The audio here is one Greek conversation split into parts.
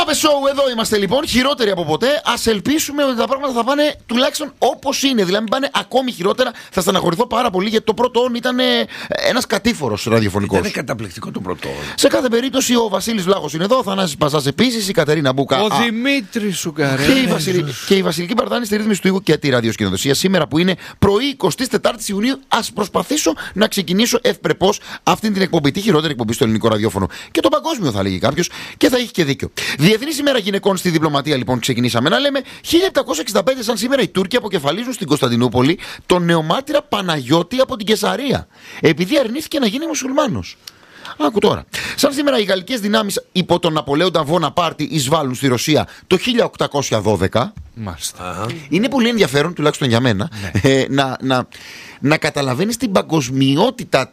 Τσάπε Show, εδώ είμαστε λοιπόν, χειρότεροι από ποτέ. Ας ελπίσουμε ότι τα πράγματα θα πάνε τουλάχιστον όπως είναι. Δηλαδή, μην πάνε ακόμη χειρότερα. Θα στεναχωρηθώ πάρα πολύ γιατί το πρώτο όν ήταν ένας κατήφορος ραδιοφωνικός. Ήταν καταπληκτικό το πρώτο όν. Σε κάθε περίπτωση, ο Βασίλης Βλάχος είναι εδώ, ο Θανάσης Πασάς επίσης, η Κατερίνα Μπούκα. Ο Δημήτρης Σουκαρέλα. Και η Βασιλική Μπαρδάνη στη ρύθμιση του ήχου και τη ραδιοσκηνοδοσία. Σήμερα που είναι πρωί 24η Ιουνίου, ας προσπαθήσω να ξεκινήσω ευπρεπώς αυτή την εκπομπή. Τη χειρότερη εκπομπή στο ελληνικό ραδιόφωνο. Και το παγκόσμιο, θα λέγει κάποιος, και θα έχει και δίκιο. Διεθνής ημέρα γυναικών στη διπλωματία, λοιπόν, ξεκινήσαμε να λέμε. 1765, σαν σήμερα, οι Τούρκοι αποκεφαλίζουν στην Κωνσταντινούπολη τον νεομάρτυρα Παναγιώτη από την Καισαρία, επειδή αρνήθηκε να γίνει μουσουλμάνος. Άκου τώρα. Σαν σήμερα, οι γαλλικές δυνάμεις υπό τον Ναπολέοντα Βοναπάρτη εισβάλλουν στη Ρωσία το 1812. Μάλιστα. Είναι πολύ ενδιαφέρον, τουλάχιστον για μένα, να καταλαβαίνεις την παγκοσμιότητα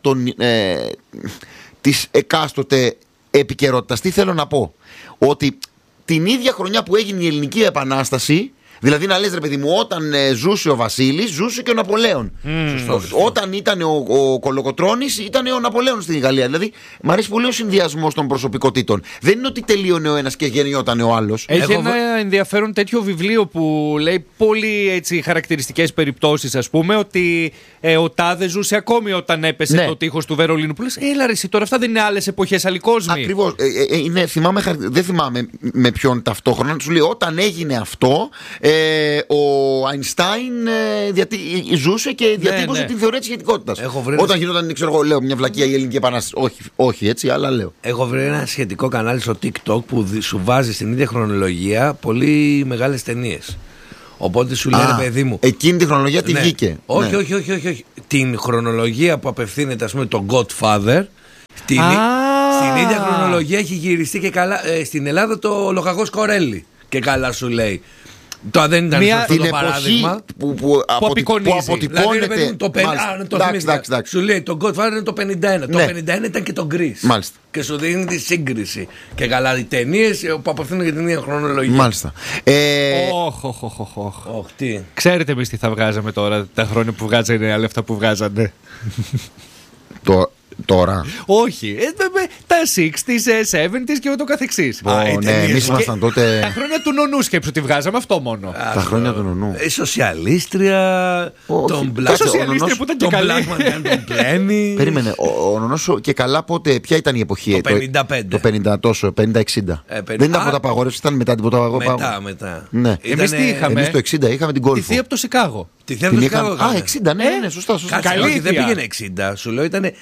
της εκάστοτε επικαιρότητας. Τι θέλω να πω? Ότι την ίδια χρονιά που έγινε η Ελληνική Επανάσταση, δηλαδή να λες, ρε παιδί μου, όταν ζούσε ο Βασίλης, ζούσε και ο Ναπολέον. Όταν ήταν ο Κολοκοτρώνης, ήταν ο Ναπολέον στην Γαλλία. Δηλαδή, μου αρέσει πολύ ο συνδυασμός των προσωπικότητων. Δεν είναι ότι τελείωνε ο ένας και γεννιόταν ο άλλος. Έχει ένα ενδιαφέρον τέτοιο βιβλίο που λέει πολύ έτσι χαρακτηριστικές περιπτώσεις, ας πούμε, ότι ο τάδε ζούσε ακόμη όταν έπεσε το τείχος του Βερολίνου. Που λες, έλα ρε εσύ, τώρα αυτά δεν είναι άλλες εποχές, άλλοι κόσμοι. Ακριβώς. Δεν θυμάμαι με ποιον ταυτόχρονα. Σου λέει, όταν έγινε αυτό, ο Αϊνστάιν ζούσε και διατύπωσε την θεωρία της σχετικότητας. Όταν γινόταν, ξέρω εγώ, λέω μια βλακεία η Ελληνική Επανάσταση. Όχι έτσι, αλλά λέω. Έχω βρει ένα σχετικό κανάλι στο TikTok που σου βάζει στην ίδια χρονολογία πολύ μεγάλες ταινίες. Οπότε σου λέει, ρε παιδί μου, εκείνη τη χρονολογία τι βγήκε? Όχι. Την χρονολογία που απευθύνεται, ας πούμε, το Godfather. Στην ίδια χρονολογία έχει γυριστεί και καλά στην Ελλάδα το Λοχαγός Κορέλη. Και καλά σου λέει. Το δεν ήταν αυτό το παράδειγμα που αποτυπώνεται. Δηλαδή, σου λέει το Godfather είναι το 51. Το 51 ήταν και το Grease. Μάλιστα. Και σου δίνει τη σύγκριση. Και καλά, οι ταινίες που απευθύνουν για την ίδια χρονολογία. Μάλιστα. Τι. Ξέρετε εμείς τι θα βγάζαμε τώρα, τα χρόνια που βγάζανε, αλλά αυτά που βγάζανε. Τώρα. Όχι. Τα 60s, 70s και ούτω καθεξής. Εμείς ήμασταν τότε. Τα χρόνια του νονού, σκέψου τι βγάζαμε, αυτό μόνο. Τα χρόνια του νονού. Η σοσιαλίστρια. Τον Black. Σοσιαλίστρια που ήταν και καλή. Τον Πλέμι. Περίμενε. Ο νονός και καλά πότε, ποια ήταν η εποχή? Το 55. Το 50 τόσο, 50-60. Δεν ήταν από τα απαγόρευση, ήταν μετά την ποταπαγόρευση. Μετά. Εμείς τι είχαμε? Εμείς το 60 είχαμε την Κόλφο. Τη θεία από το Σικάγο. Τη θεία από το Σικάγο. 60, ναι, σωστά. Καλή, δεν πήγαινε 60. Σου λέω ήταν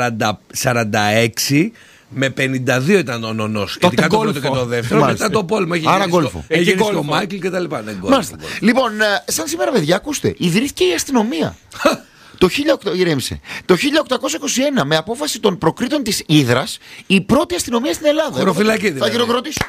46 με 52 ήταν ο νονός. Ειδικά το πρώτο και το δεύτερο. Μετά το πόλεμο. Άρα γκόλφο. Έγινε στο Μάικλ και τα λοιπά. Λοιπόν, σαν σήμερα, παιδιά, ακούστε, ιδρύθηκε η αστυνομία. Το 1821, με απόφαση των προκρίτων της Ύδρας, η πρώτη αστυνομία στην Ελλάδα. Χωροφυλακή. Θα χειροκροτήσω.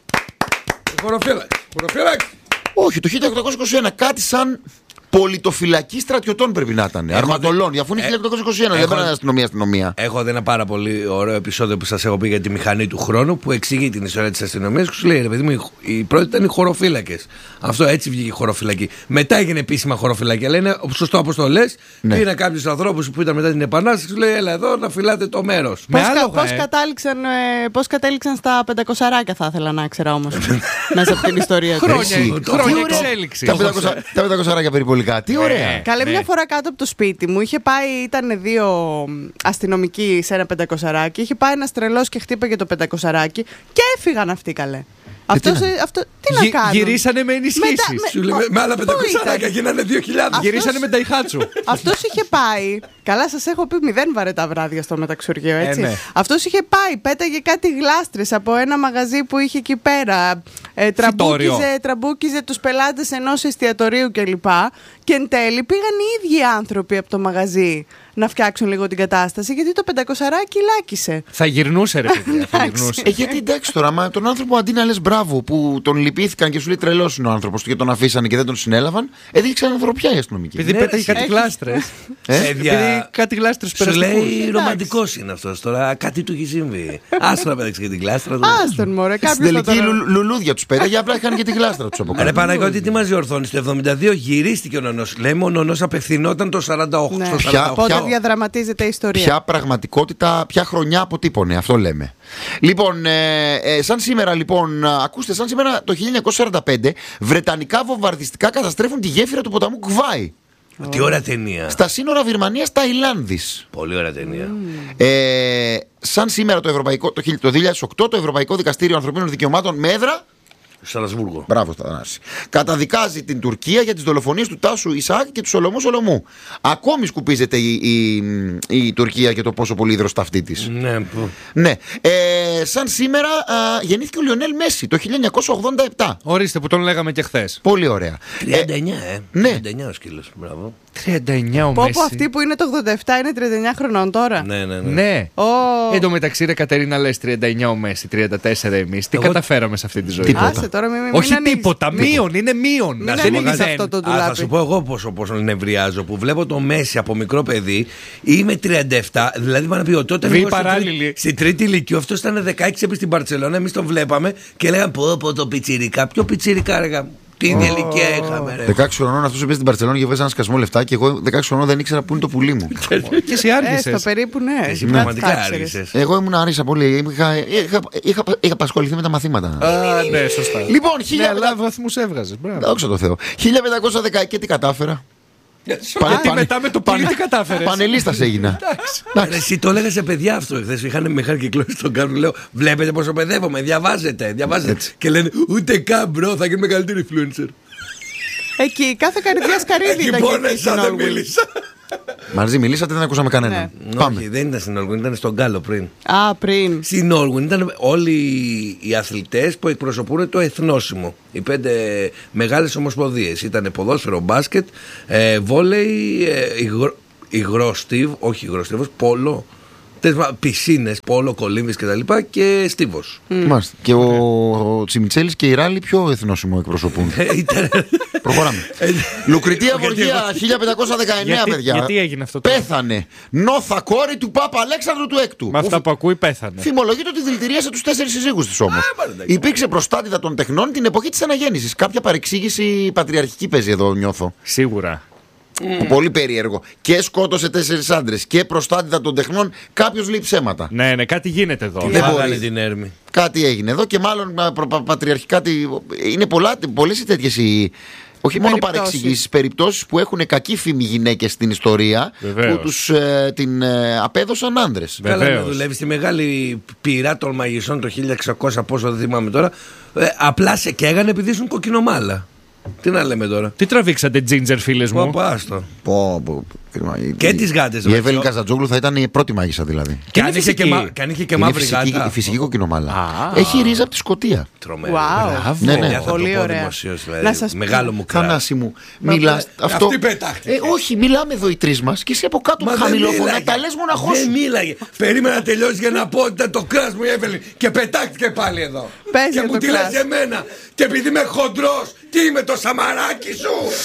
Χωροφυλακή. Όχι, το 1821, κάτι σαν πολιτοφυλακή στρατιωτών πρέπει να ήταν. Αρματολών. Για αφού είναι 1821, δεν πρέπει να είναι αστυνομία. Έχω δει ένα πάρα πολύ ωραίο επεισόδιο που σας έχω πει για τη μηχανή του χρόνου που εξηγεί την ιστορία της αστυνομίας και σου λέει, ρε παιδί μου, η πρώτη ήταν οι χωροφύλακες. Αυτό έτσι βγήκε η χωροφυλακή. Μετά έγινε επίσημα χωροφυλακή. Αλλά είναι σωστό όπως το λες. Πήραν κάποιους ανθρώπους που ήταν μετά την Επανάσταση και σου λέει, έλα εδώ να φυλάτε το μέρος. Πώς κατέληξαν στα 500, θα ήθελα να ξέρω όμως. Μέσα από την ιστορία του. Χρόνια εξέλιξη. Τα 500 περιπολικά. Τι ωραία. Καλέ, μια φορά κάτω από το σπίτι μου είχε πάει, ήταν δύο αστυνομικοί σε ένα 500, είχε πάει ένας τρελός και χτύπαγε το 500 και έφυγαν αυτοί, καλέ. Αυτό, τι να κάνουν. Γυρίσανε με ενισχύσεις. Με άλλα 500 γίνανε 2.000. Γυρίσανε με Νταϊχάτσου. Αυτός είχε πάει. Καλά, σας έχω πει 0 βαρετά βράδια στο μεταξουργείο, έτσι. Ναι. Αυτός είχε πάει, πέταγε κάτι γλάστρες από ένα μαγαζί που είχε εκεί πέρα. Τραμπούκιζε τους πελάτες ενός εστιατορίου κλπ. Και εν τέλει πήγαν οι ίδιοι άνθρωποι από το μαγαζί να φτιάξουν λίγο την κατάσταση, γιατί το 500 λάκησε. Θα γυρνούσε, ρε παιδιά. Γιατί εντάξει τώρα, μα τον άνθρωπο αντί να λες μπράβο που τον λυπήθηκαν και σου λέει τρελός είναι ο άνθρωπος και τον αφήσανε και δεν τον συνέλαβαν, έδειξαν ανθρωπιά οι αστυνομικοί. Επειδή πέταγε κάτι γλάστρες. Επειδή κάτι γλάστρες περαστικούς. Σου λέει ρομαντικός είναι αυτός τώρα, κάτι του έχει συμβεί. Άστον να πέταξε και την γλάστρα του. Άστον μωρέ, στην τελική λουλούδια τους πέταγε, απλά είχαν και τη γλάστρα τους από κάτω. Ρε Παναγιώτη, τι μας διορθώνει? Το 72 γυρίστηκε ο νονός. Λέμε ο νονός απευθυνόταν το 48. διαδραματίζεται η ιστορία. Ποια πραγματικότητα, ποια χρονιά αποτύπωνε, αυτό λέμε. Λοιπόν, σαν σήμερα, ακούστε, σαν σήμερα το 1945, βρετανικά βομβαρδιστικά καταστρέφουν τη γέφυρα του ποταμού Κβάη. Τι ωραία ταινία. Στα σύνορα Βυρμανίας-Ταϊλάνδης. Πολύ ωραία ταινία. Σαν σήμερα το 2008, το Ευρωπαϊκό Δικαστήριο Ανθρωπίνων Δικαιωμάτων με έδρα Στρασβούργο. Μπράβο, Στανάση. Καταδικάζει την Τουρκία για τις δολοφονίες του Τάσου Ισαάκ και του Σολομού Σολομού. Ακόμη σκουπίζεται η Τουρκία και το πόσο πολύ υδροσταυτή της. Ναι. Σαν σήμερα γεννήθηκε ο Λιονέλ Μέση το 1987. Ορίστε, που τον λέγαμε και χθες. Πολύ ωραία. 39, Ναι. 39 ο σκύλος. Μπράβο. 39 ο Πω Μέση. αυτοί που είναι το 87 είναι 39 χρονών τώρα. Ναι. Εν τω μεταξύ, ρε Κατερίνα, λες 39 ο Μέση, 34 εμείς. Τι καταφέραμε σε αυτή τη ζωή. Τίποτα. Άσε τώρα, Όχι ανοίγεις. τίποτα. Μείον, είναι μείον. Μην Δεν είναι ανοίγεις μηδέν. αυτό το Θα ντουλάπι. σου πω εγώ πόσο νευριάζω που βλέπω το Μέση από μικρό παιδί. Είμαι 37, δηλαδή πάνε να πει ότι τότε Β' παράλληλη. στην τρίτη ηλικία αυτό ήταν 16 επί στην Μπαρτσελόνα. Εμείς τον βλέπαμε και λέγαμε πω το πιτσιρικά. Ποιο πιτσιρικά, ρε. Τι ηλικία είχαμε, ρε. 16 χρονών αυτός πήγε στην Παρσελόνη και βγάζει ένα σκασμό λεφτά και εγώ 16 χρονών δεν ήξερα πού είναι το πουλί μου. Και εσύ άργησες. Στο περίπου, ναι. Εσύ Κάτι πραγματικά θα ξέρεις. άργησες. Εγώ ήμουν άρισα πολύ. Είχα απασχοληθεί με τα μαθήματα. Ναι, σωστά. Λοιπόν, Ναι, αλλά βαθμούς έβγαζες. Μπράβο. Δόξα τω Θεώ. 1510 και τι κατάφερα. Γιατί μετά με το πουλί τι κατάφερες. Πανελίστας έγινα. Ρε, εσύ το έλεγα σε παιδιά αυτό εχθές. Είχαν μεγάλη κυκλώση στον κάρου. Λέω: Βλέπετε πόσο παιδεύομαι, διαβάζετε. Έτσι. Και λένε: Ούτε καν, μπρο, θα γίνει μεγαλύτερη influencer. Εκεί, κάθε καρδιά σκαρίδι Εκεί ήταν. πόνεσα, δεν μίλησα. Μαζί μιλήσατε, δεν ακούσαμε κανέναν. Πάμε. Όχι, δεν ήταν στην Όλγουν, ήταν στον Γκάλο πριν. Α, πριν. Στην Όλγουν ήταν όλοι οι αθλητές που εκπροσωπούν το εθνόσημο. Οι 5 μεγάλες ομοσπονδίες. Ήταν ποδόσφαιρο, μπάσκετ, βόλεϊ, υγρόστιβος, πόλο. Πισίνες, πόλο, κολύμβης κτλ. Και στίβος. Μάλιστα. Και ο Τσιμιτσέλης και η Ράλη πιο εθνόσημο εκπροσωπούν. Προχωράμε. Λουκριτία Βοργία 1519, παιδιά. Γιατί έγινε αυτό τώρα? Πέθανε. Νόθα κόρη του Πάπα Αλέξανδρου του Έκτου. Με αυτά που ακούει πέθανε. Φημολογείται ότι δηλητηρίασε τους 4 συζύγους της όμως. Υπήρξε προστάτηδα των τεχνών την εποχή της αναγέννησης. Κάποια παρεξήγηση πατριαρχική παίζει εδώ, νιώθω. Σίγουρα. Πολύ περίεργο. Και σκότωσε 4 άντρες και προστάτηδα των τεχνών. Κάποιος λέει ψέματα. Ναι, κάτι γίνεται εδώ. Δεν μπορεί. μπορεί την έρμη. Κάτι έγινε εδώ και μάλλον πατριαρχικά. Είναι πολλές οι τέτοιες όχι μόνο παρεξηγήσεις, περιπτώσεις που έχουν κακή φήμη γυναίκες στην ιστορία. Βεβαίως. Που τους την απέδωσαν άντρες. Βεβαίως. Καλά να δουλεύει στη μεγάλη πυρά των μαγισσών το 1600, πόσο δεν θυμάμαι τώρα. Απλά σε καίγανε επειδή ήσουν κοκκινομάλα. Τι να λέμε τώρα. Τι τραβήξατε, ginger, φίλες μου. Πάστο. Και τις γάτες, Η Εύελιν Καζατζόγλου θα ήταν η πρώτη μάγισσα δηλαδή. Και είναι αν είχε και Είναι μαύρη γάτα. η φυσική κοκκινομάλα. Έχει ρίζα από τη Σκωτία. Τρομερό. Wow. Ναι, ναι. Πολύ ωραία. Να σας πω. Μεγάλο μου κράτο. Θανάση μου, μιλάς. Αυτή πετάχτηκε. Όχι, μιλάμε εδώ οι τρεις μας και εσύ από κάτω χαμηλόφωνα τα λες μοναχός. Δεν μίλαγε. Περίμενα να τελειώσει για να πω ότι ήταν το κράτος μου η Εύελιν και πετάχτηκε πάλι εδώ. Πες Και για μου το τη λες κράτος. εμένα. Και επειδή είμαι χοντρός, τι είμαι το σαμαράκι σου.